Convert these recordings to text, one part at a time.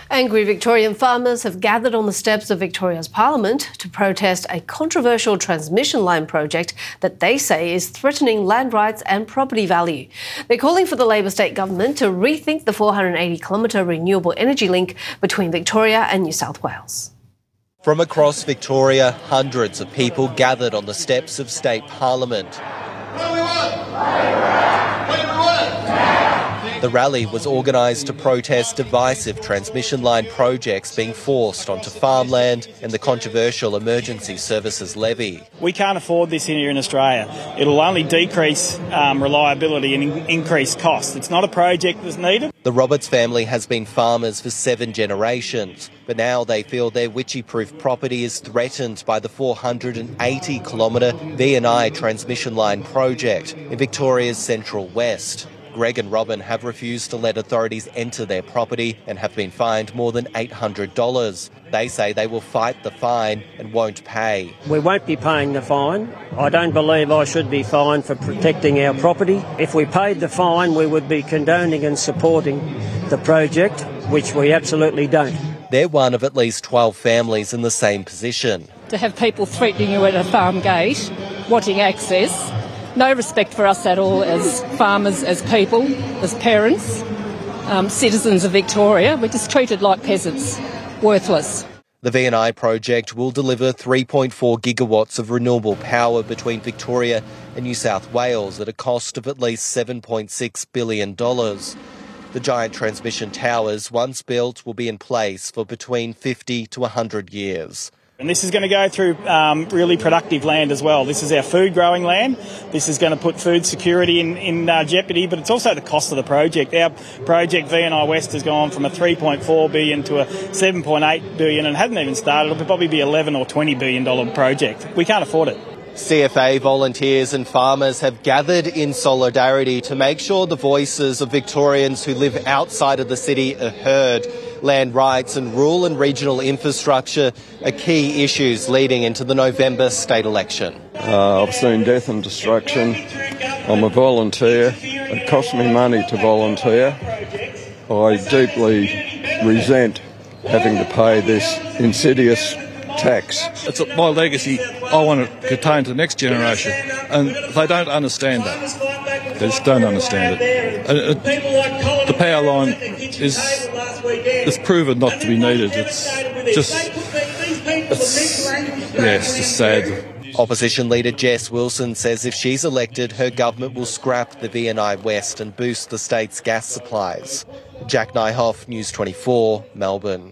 Angry Victorian farmers have gathered on the steps of Victoria's Parliament to protest a controversial transmission line project that they say is threatening land rights and property value. They're calling for the Labor state government to rethink the 480-kilometre renewable energy link between Victoria and New South Wales. From across Victoria, hundreds of people gathered on the steps of State Parliament. What do we want? What do we want? The rally was organised to protest divisive transmission line projects being forced onto farmland and the controversial Emergency Services Levy. We can't afford this here in Australia. It'll only decrease reliability and increase costs. It's not a project that's needed. The Roberts family has been farmers for 7 generations, but now they feel their Wychee-proof property is threatened by the 480-kilometre V&I transmission line project in Victoria's Central West. Greg and Robin have refused to let authorities enter their property and have been fined more than $800. They say they will fight the fine and won't pay. We won't be paying the fine. I don't believe I should be fined for protecting our property. If we paid the fine, we would be condoning and supporting the project, which we absolutely don't. They're one of at least 12 families in the same position. To have people threatening you at a farm gate, wanting access. No respect for us at all as farmers, as people, as parents, citizens of Victoria. We're just treated like peasants, worthless. The V&I project will deliver 3.4 gigawatts of renewable power between Victoria and New South Wales at a cost of at least $7.6 billion. The giant transmission towers, once built, will be in place for between 50 to 100 years. And this is going to go through really productive land as well. This is our food growing land. This is going to put food security in jeopardy, but it's also the cost of the project. Our project, V&I West, has gone from a $3.4 billion to a $7.8 billion and hasn't even started. It'll probably be $11 or $20 billion project. We can't afford it. CFA volunteers and farmers have gathered in solidarity to make sure the voices of Victorians who live outside of the city are heard. Land rights and rural and regional infrastructure are key issues leading into the November state election. I've seen death and destruction. I'm a volunteer. It costs me money to volunteer. I deeply resent having to pay this insidious tax. It's my legacy. I want to contain to the next generation, and they don't understand that. They just don't understand it. The power line is proven not to be needed. It's just sad. Opposition leader Jess Wilson says if she's elected, her government will scrap the V&I West and boost the state's gas supplies. Jack Nyhoff, News 24, Melbourne.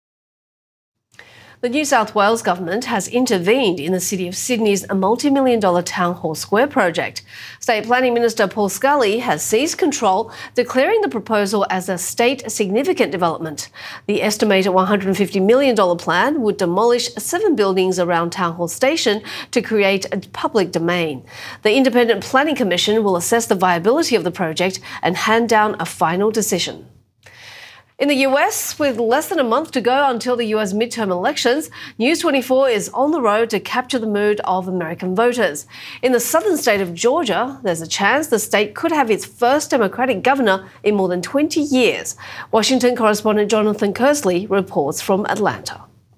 The New South Wales government has intervened in the City of Sydney's multi-million-dollar Town Hall Square project. State Planning Minister Paul Scully has seized control, declaring the proposal as a state-significant development. The estimated $150 million plan would demolish 7 buildings around Town Hall Station to create a public domain. The Independent Planning Commission will assess the viability of the project and hand down a final decision. In the US, with less than a month to go until the US midterm elections, News 24 is on the road to capture the mood of American voters. In the southern state of Georgia, there's a chance the state could have its first Democratic governor in more than 20 years. Washington correspondent Jonathan Kersley reports from Atlanta.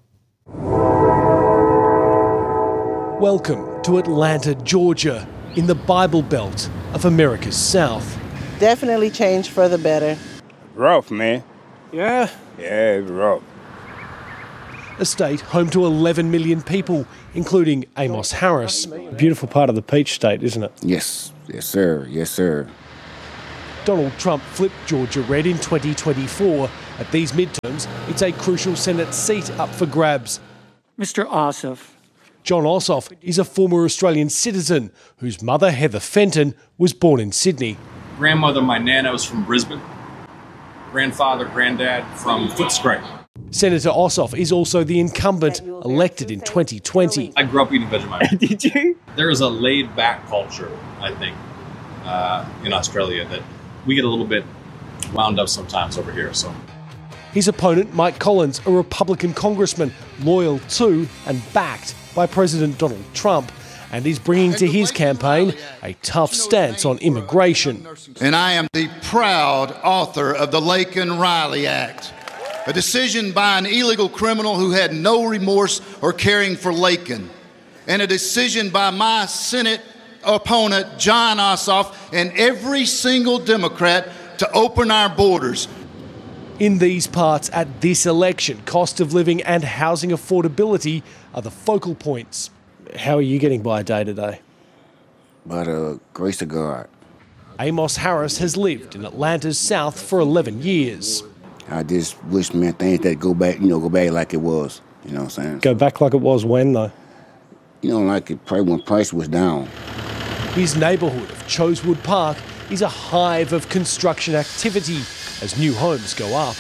Welcome to Atlanta, Georgia, in the Bible Belt of America's South. Definitely changed for the better. Rough, man. Yeah? Yeah, it's rough. A state home to 11 million people, including Amos Harris. A beautiful part of the Peach State, isn't it? Yes, yes, sir. Yes, sir. Donald Trump flipped Georgia red in 2024. At these midterms, it's a crucial Senate seat up for grabs. Mr. Ossoff. John Ossoff is a former Australian citizen whose mother, Heather Fenton, was born in Sydney. Grandmother, my nana, was from Brisbane. Grandfather, granddad from Footscray. Senator Ossoff is also the incumbent, elected in 2020. I grew up eating Vegemite. Did you? There is a laid-back culture, I think, in Australia that we get a little bit wound up sometimes over here. So, his opponent, Mike Collins, a Republican congressman, loyal to and backed by President Donald Trump, and is bringing to his campaign a tough stance on immigration. And I am the proud author of the Laken Riley Act. A decision by an illegal criminal who had no remorse or caring for Lakin. And a decision by my Senate opponent, Jon Ossoff, and every single Democrat to open our borders. In these parts at this election, cost of living and housing affordability are the focal points. How are you getting by day to day? By the grace of God. Amos Harris has lived in Atlanta's South for 11 years. I just wish, man, things that go back like it was. You know what I'm saying? Go back like it was when, though? Like it probably when price was down. His neighbourhood of Chosewood Park is a hive of construction activity as new homes go up.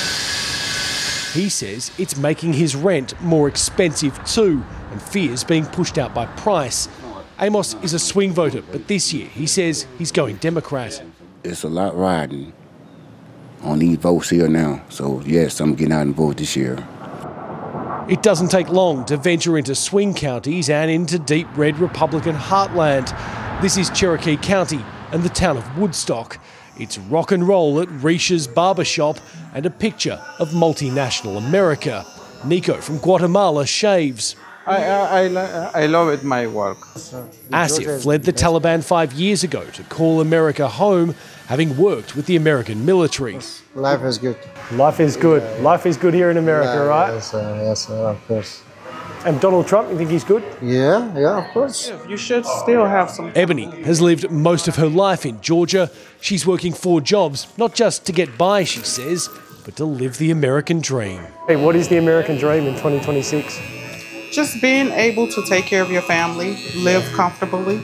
He says it's making his rent more expensive too and fears being pushed out by price. Amos is a swing voter, but this year he says he's going Democrat. It's a lot riding on these votes here now. So, yes, I'm getting out and vote this year. It doesn't take long to venture into swing counties and into deep red Republican heartland. This is Cherokee County and the town of Woodstock. It's rock and roll at Risha's barbershop and a picture of multinational America. Nico from Guatemala shaves. I love it, my work. Asif fled the Taliban 5 years ago to call America home, having worked with the American military. Life is good. Life is good. Life is good here in America, right? Yes, of course. And Donald Trump, you think he's good? Yeah, of course. You should still have some... Ebony has lived most of her life in Georgia. She's working 4 jobs, not just to get by, she says, but to live the American dream. Hey, what is the American dream in 2026? Just being able to take care of your family, live comfortably.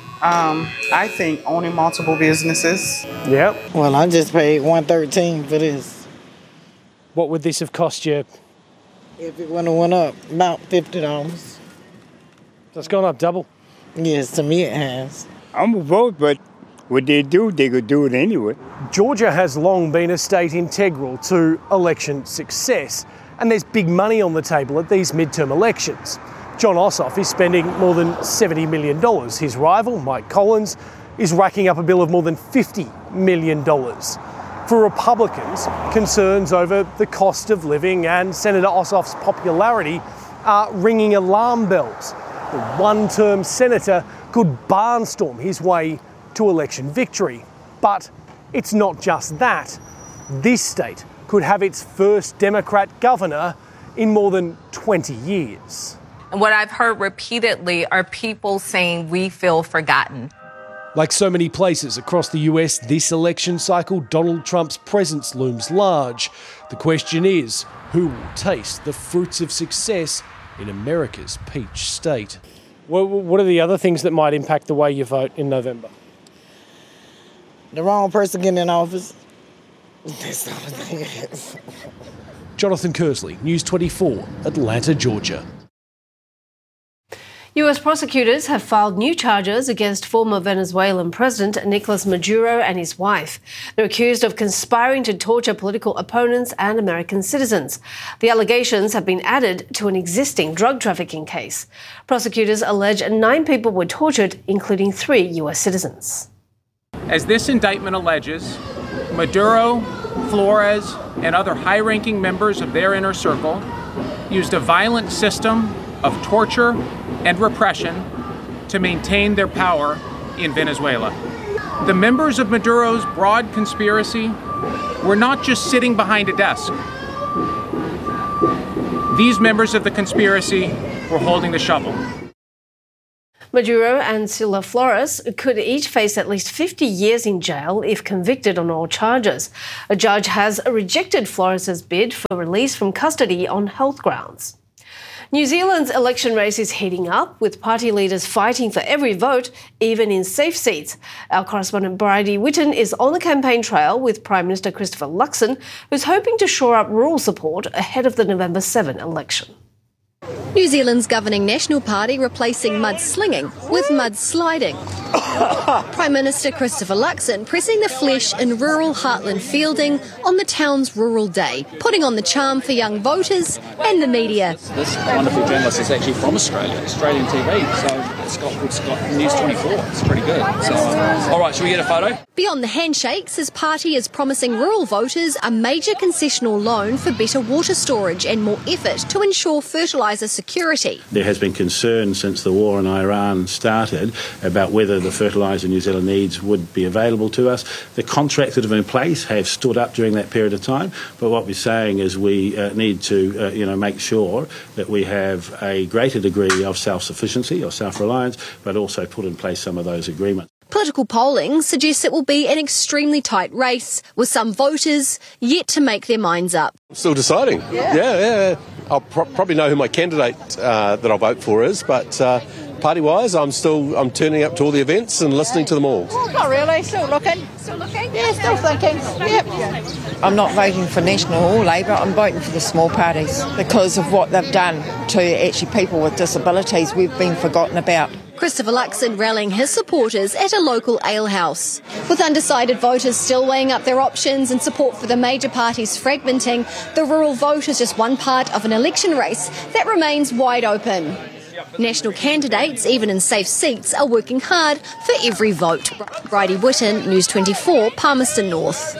I think owning multiple businesses. Yep. Well, I just paid $113 for this. What would this have cost you? If it went up, about $50. So it's gone up double? Yes, to me it has. I'm a vote, but what they do, they could do it anyway. Georgia has long been a state integral to election success, and there's big money on the table at these midterm elections. Jon Ossoff is spending more than $70 million. His rival, Mike Collins, is racking up a bill of more than $50 million. For Republicans, concerns over the cost of living and Senator Ossoff's popularity are ringing alarm bells. The one-term senator could barnstorm his way to election victory. But it's not just that. This state could have its first Democrat governor in more than 20 years. And what I've heard repeatedly are people saying we feel forgotten. Like so many places across the US this election cycle, Donald Trump's presence looms large. The question is, who will taste the fruits of success in America's peach state? What are the other things that might impact the way you vote in November? The wrong person getting in office. Jonathan Kersley, News 24, Atlanta, Georgia. US prosecutors have filed new charges against former Venezuelan President Nicolas Maduro and his wife. They're accused of conspiring to torture political opponents and American citizens. The allegations have been added to an existing drug trafficking case. Prosecutors allege 9 people were tortured, including 3 US citizens. As this indictment alleges, Maduro, Flores, and other high-ranking members of their inner circle used a violent system of torture and repression to maintain their power in Venezuela. The members of Maduro's broad conspiracy were not just sitting behind a desk. These members of the conspiracy were holding the shovel. Maduro and Sila Flores could each face at least 50 years in jail if convicted on all charges. A judge has rejected Flores' bid for release from custody on health grounds. New Zealand's election race is heating up, with party leaders fighting for every vote, even in safe seats. Our correspondent Bridie Witten is on the campaign trail with Prime Minister Christopher Luxon, who's hoping to shore up rural support ahead of the November 7 election. New Zealand's governing National Party replacing mudslinging with mudsliding. Prime Minister Christopher Luxon pressing the flesh in rural heartland Fielding on the town's Rural Day, putting on the charm for young voters and the media. This wonderful journalist is actually from Australia, Australian TV, so it's got News 24. It's pretty good. So, all right, shall we get a photo? Beyond the handshakes, his party is promising rural voters a major concessional loan for better water storage and more effort to ensure fertiliser security. There has been concern since the war in Iran started about whether the fertiliser New Zealand needs would be available to us. The contracts that have been in place have stood up during that period of time, but what we're saying is we need to make sure that we have a greater degree of self-sufficiency or self-reliance, but also put in place some of those agreements. Political polling suggests it will be an extremely tight race, with some voters yet to make their minds up. Still deciding. Yeah. I'll probably know who my candidate that I'll vote for is, but party-wise, I'm turning up to all the events and listening to them all. Not really. Still looking. Yeah, still thinking. Yep. I'm not voting for National or Labour. I'm voting for the small parties because of what they've done to actually people with disabilities. We've been forgotten about. Christopher Luxon rallying his supporters at a local alehouse. With undecided voters still weighing up their options and support for the major parties fragmenting, the rural vote is just one part of an election race that remains wide open. National candidates, even in safe seats, are working hard for every vote. Bridie Whitten, News 24, Palmerston North.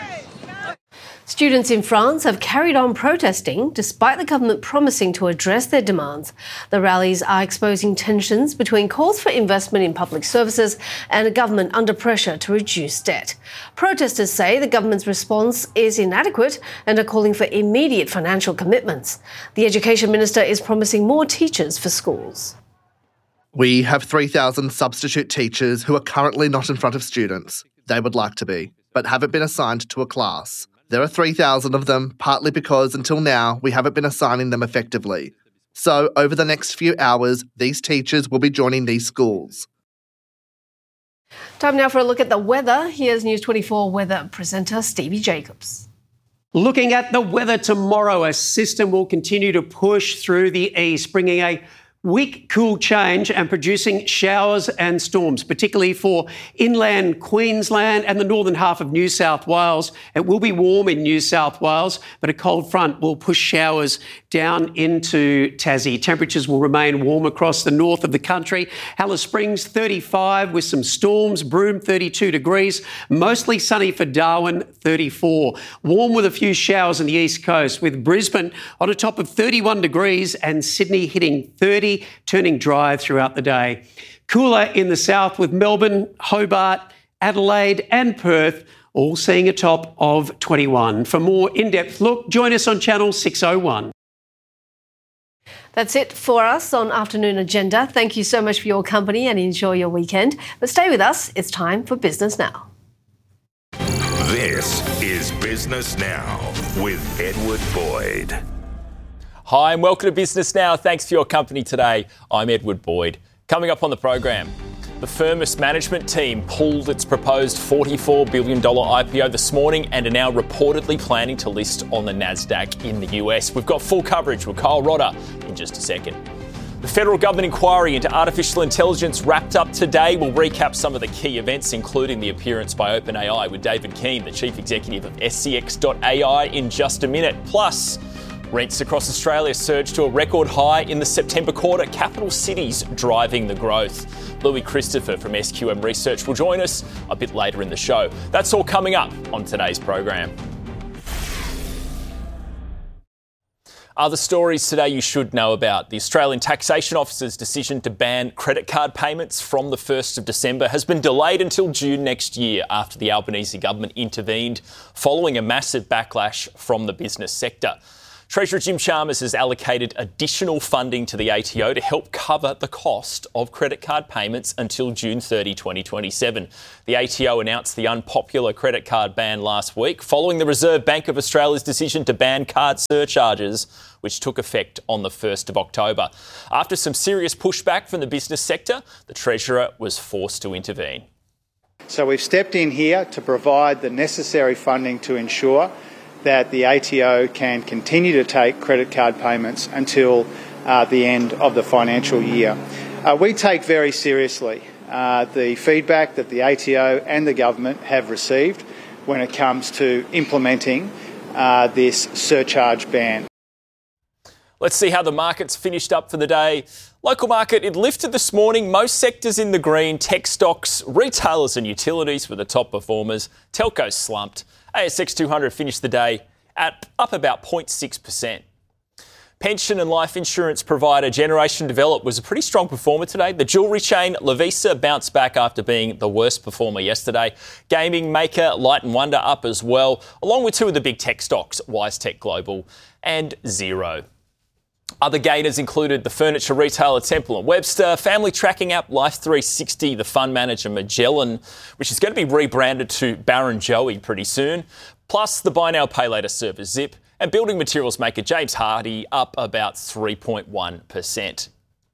Students in France have carried on protesting despite the government promising to address their demands. The rallies are exposing tensions between calls for investment in public services and a government under pressure to reduce debt. Protesters say the government's response is inadequate and are calling for immediate financial commitments. The Education Minister is promising more teachers for schools. We have 3,000 substitute teachers who are currently not in front of students. They would like to be, but haven't been assigned to a class. There are 3,000 of them, partly because until now we haven't been assigning them effectively. So over the next few hours, these teachers will be joining these schools. Time now for a look at the weather. Here's News 24 weather presenter Stevie Jacobs. Looking at the weather tomorrow, a system will continue to push through the east, bringing a weak cool change and producing showers and storms, particularly for inland Queensland and the northern half of New South Wales. It will be warm in New South Wales, but a cold front will push showers down into Tassie. Temperatures will remain warm across the north of the country. Alice Springs 35 with some storms, Broome 32 degrees, mostly sunny for Darwin 34. Warm with a few showers on the east coast, with Brisbane on a top of 31 degrees and Sydney hitting 30, turning dry throughout the day. Cooler in the south with Melbourne, Hobart, Adelaide and Perth all seeing a top of 21. For more in-depth look, join us on Channel 601. That's it for us on Afternoon Agenda. Thank you so much for your company and enjoy your weekend. But stay with us. It's time for Business Now. This is Business Now with Edward Boyd. Hi and welcome to Business Now. Thanks for your company today. I'm Edward Boyd. Coming up on the program, the Firmus management team pulled its proposed $44 billion IPO this morning and are now reportedly planning to list on the Nasdaq in the US. We've got full coverage with Kyle Rodder in just a second. The federal government inquiry into artificial intelligence wrapped up today. We'll recap some of the key events, including the appearance by OpenAI with David Keane, the chief executive of SCX.ai, in just a minute. Plus, rents across Australia surged to a record high in the September quarter. Capital cities driving the growth. Louis Christopher from SQM Research will join us a bit later in the show. That's all coming up on today's program. Other stories today you should know about. The Australian Taxation Office's decision to ban credit card payments from the 1st of December has been delayed until June next year after the Albanese government intervened following a massive backlash from the business sector. Treasurer Jim Chalmers has allocated additional funding to the ATO to help cover the cost of credit card payments until June 30, 2027. The ATO announced the unpopular credit card ban last week following the Reserve Bank of Australia's decision to ban card surcharges, which took effect on the 1st of October. After some serious pushback from the business sector, the Treasurer was forced to intervene. So we've stepped in here to provide the necessary funding to ensure that the ATO can continue to take credit card payments until the end of the financial year. We take very seriously the feedback that the ATO and the government have received when it comes to implementing this surcharge ban. Let's see how the markets finished up for the day. Local market, it lifted this morning. Most sectors in the green. Tech stocks, retailers and utilities were the top performers. Telcos slumped. ASX 200 finished the day up about 0.6%. Pension and life insurance provider Generation Develop was a pretty strong performer today. The jewellery chain Lovisa bounced back after being the worst performer yesterday. Gaming maker Light & Wonder up as well, along with two of the big tech stocks, WiseTech Global and Xero. Other gainers included the furniture retailer Temple & Webster, family tracking app Life360, the fund manager Magellan, which is going to be rebranded to Barrenjoey pretty soon, plus the buy now pay later service Zip, and building materials maker James Hardie up about 3.1%.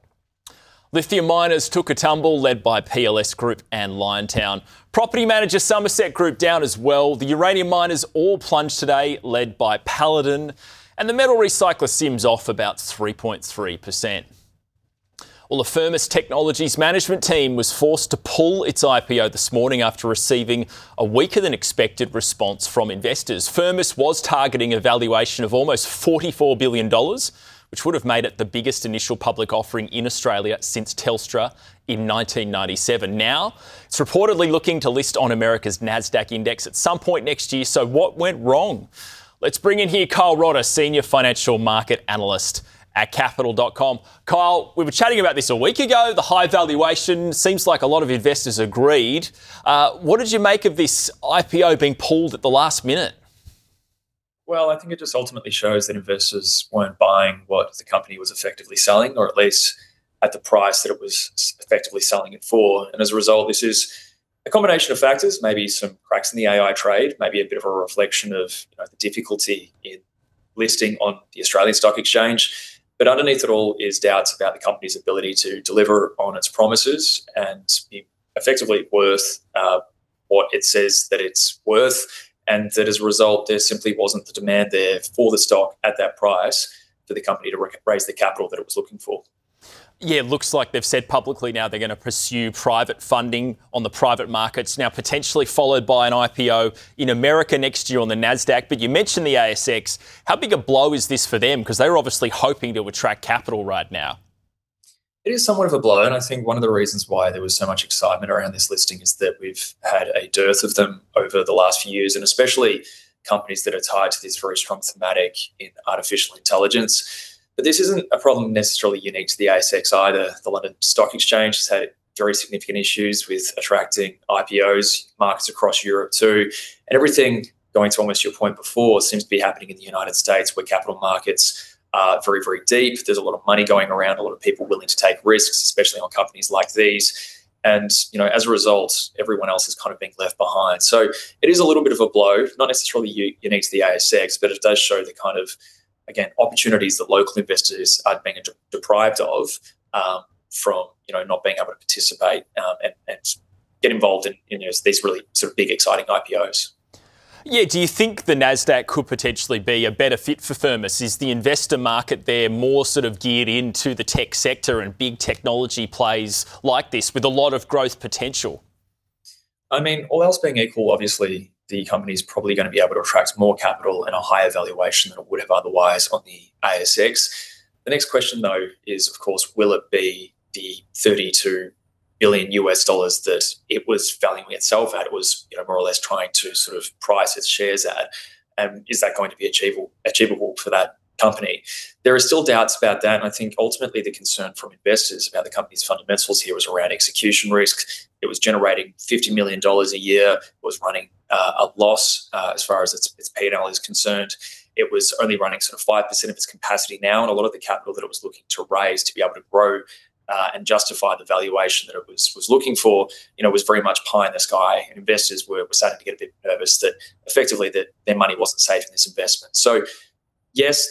Lithium miners took a tumble, led by PLS Group and Liontown. Property manager Somerset Group down as well. The uranium miners all plunged today, led by Paladin. And the metal recycler Sims off about 3.3%. Well, the Firmus Technologies management team was forced to pull its IPO this morning after receiving a weaker than expected response from investors. Firmus was targeting a valuation of almost $44 billion, which would have made it the biggest initial public offering in Australia since Telstra in 1997. Now, it's reportedly looking to list on America's NASDAQ index at some point next year. So what went wrong? Let's bring in here Kyle Rodder, Senior Financial Market Analyst at Capital.com. Kyle, we were chatting about this a week ago. The high valuation seems like a lot of investors agreed. What did you make of this IPO being pulled at the last minute? Well, I think it just ultimately shows that investors weren't buying what the company was effectively selling, or at least at the price that it was effectively selling it for. And as a result, this is a combination of factors, maybe some cracks in the AI trade, maybe a bit of a reflection of the difficulty in listing on the Australian Stock Exchange. But underneath it all is doubts about the company's ability to deliver on its promises and be effectively worth what it says that it's worth, and that as a result, there simply wasn't the demand there for the stock at that price for the company to raise the capital that it was looking for. Yeah, it looks like they've said publicly now they're going to pursue private funding on the private markets, now potentially followed by an IPO in America next year on the NASDAQ. But you mentioned the ASX. How big a blow is this for them? Because they're obviously hoping to attract capital right now. It is somewhat of a blow, and I think one of the reasons why there was so much excitement around this listing is that we've had a dearth of them over the last few years, and especially companies that are tied to this very strong thematic in artificial intelligence. But this isn't a problem necessarily unique to the ASX either. The London Stock Exchange has had very significant issues with attracting IPOs, markets across Europe too. And everything, going to almost your point before, seems to be happening in the United States, where capital markets are very, very deep. There's a lot of money going around, a lot of people willing to take risks, especially on companies like these. And, as a result, everyone else is kind of being left behind. So it is a little bit of a blow, not necessarily unique to the ASX, but it does show the kind of, again, opportunities that local investors are being deprived of from, not being able to participate and get involved in these really sort of big, exciting IPOs. Yeah, do you think the NASDAQ could potentially be a better fit for Firmus? Is the investor market there more sort of geared into the tech sector and big technology plays like this with a lot of growth potential? I mean, all else being equal, obviously, the company is probably going to be able to attract more capital and a higher valuation than it would have otherwise on the ASX. The next question, though, is, of course, will it be the $32 billion that it was valuing itself at? It was, more or less trying to sort of price its shares at. And is that going to be achievable for that company? There are still doubts about that. And I think ultimately the concern from investors about the company's fundamentals here was around execution risk. It was generating $50 million a year. It was running a loss as far as its P&L is concerned. It was only running sort of 5% of its capacity now, and a lot of the capital that it was looking to raise to be able to grow and justify the valuation that it was looking for, was very much pie in the sky, and investors were starting to get a bit nervous that effectively that their money wasn't safe in this investment. So yes,